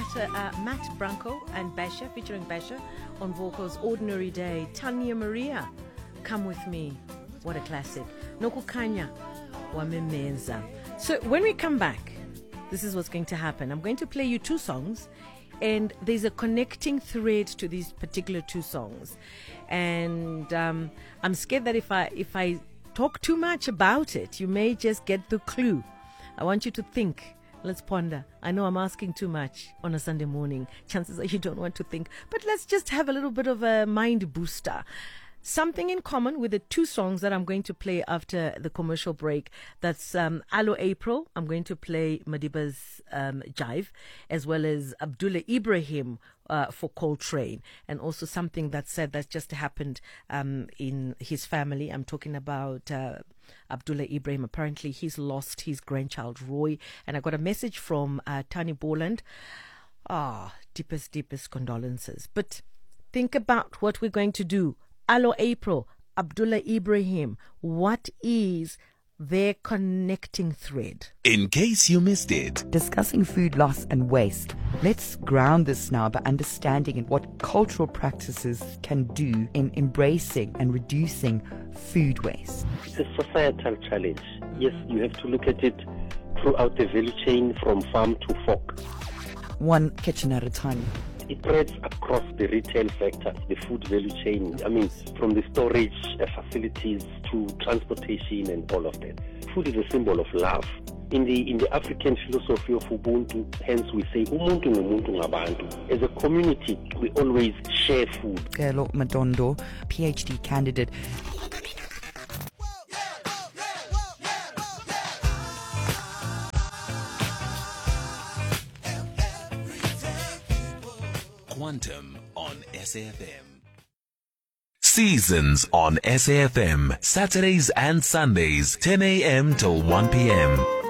Matt Branco and Basha, featuring Basha on vocals, Ordinary Day. Tanya Maria, Come With Me. What a classic. Nokukanya Wamemenza. So when we come back, this is what's going to happen. I'm going to play you two songs, and there's a connecting thread to these particular two songs. And I'm scared that if I talk too much about it, you may just get the clue. I want you to think. Let's ponder. I know I'm asking too much on a Sunday morning. Chances are you don't want to think. But let's just have a little bit of a mind booster. Something in common with the two songs that I'm going to play after the commercial break. That's Alo April. I'm going to play Madiba's Jive, as well as Abdullah Ibrahim for Coltrane. And also something that's just happened in his family. I'm talking about Abdullah Ibrahim. Apparently he's lost his grandchild Roy, and I got a message from Tani Borland. Deepest condolences. But think about what we're going to do. Alo April, Abdullah Ibrahim, what is their connecting thread? In case you missed it. Discussing food loss and waste. Let's ground this now by understanding what cultural practices can do in embracing and reducing food waste. It's a societal challenge. Yes, you have to look at it throughout the value chain from farm to fork. One kitchen at a time. It threads across the retail sector, the food value chain. I mean, from the storage facilities to transportation and all of that. Food is a symbol of love. In the African philosophy of Ubuntu, hence we say, Umuntu ngumuntu ngabantu. As a community, we always share food. Kelo Madondo, PhD candidate. Quantum on SAFM. Seasons on SAFM. Saturdays and Sundays, 10 a.m. till 1 p.m.